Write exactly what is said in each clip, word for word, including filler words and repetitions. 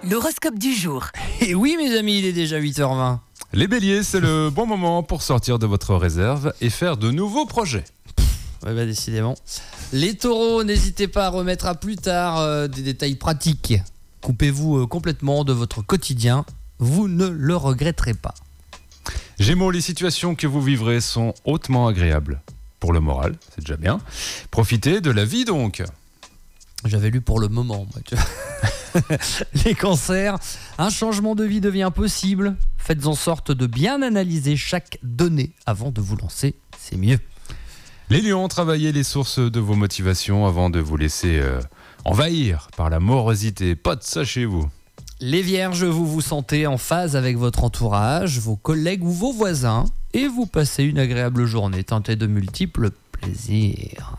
L'horoscope du jour. Et oui mes amis, il est déjà huit heures vingt. Les béliers, c'est le bon moment pour sortir de votre réserve et faire de nouveaux projets. Ouais bah décidément. Les taureaux, n'hésitez pas à remettre à plus tard euh, des détails pratiques. Coupez-vous euh, complètement de votre quotidien, vous ne le regretterez pas. Gémeaux, les situations que vous vivrez sont hautement agréables. Pour le moral, c'est déjà bien. Profitez de la vie donc. J'avais lu pour le moment, moi, tu vois. Les cancers, un changement de vie devient possible. Faites en sorte de bien analyser chaque donnée avant de vous lancer, c'est mieux. Les lions, travaillez les sources de vos motivations avant de vous laisser euh, envahir par la morosité. Pas de ça chez vous. Les vierges, vous vous sentez en phase avec votre entourage, vos collègues ou vos voisins et vous passez une agréable journée teintée de multiples plaisirs.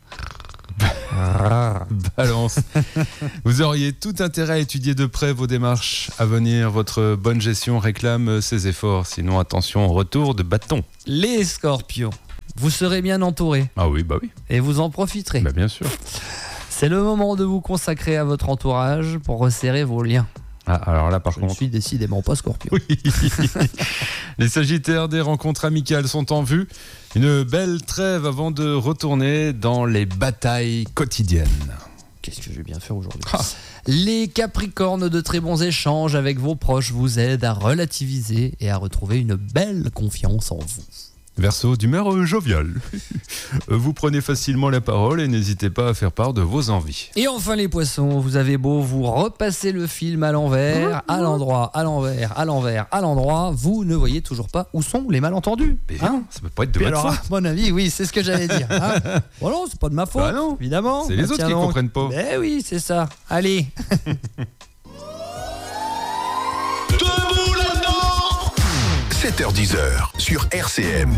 Balance. Vous auriez tout intérêt à étudier de près vos démarches à venir. Votre bonne gestion réclame ses efforts. Sinon, attention au retour de bâton. Les scorpions, vous serez bien entourés Ah oui, bah oui. et vous en profiterez. Bah bien sûr. C'est le moment de vous consacrer à votre entourage pour resserrer vos liens. Ah, alors là, par Je contre. ne suis décidément pas scorpion. Oui. Les sagittaires, des rencontres amicales sont en vue. Une belle trêve avant de retourner dans les batailles quotidiennes. Qu'est-ce que je vais bien faire aujourd'hui? Ah. Les capricornes, de très bons échanges avec vos proches vous aident à relativiser et à retrouver une belle confiance en vous. Verseau, d'humeur euh, joviale. Vous prenez facilement la parole et n'hésitez pas à faire part de vos envies. Et enfin les poissons, vous avez beau vous repasser le film à l'envers, à l'endroit, à l'envers, à l'envers, à l'endroit, vous ne voyez toujours pas où sont les malentendus. Mais Hein ça peut pas être de Puis votre alors, faute. à mon avis, oui, c'est ce que j'allais dire. Hein. Bon non, c'est pas de ma faute, Bah non. évidemment. C'est les Bah autres tiens qui donc. comprennent pas. Ben oui, c'est ça. Allez. sept heures dix sur R C M.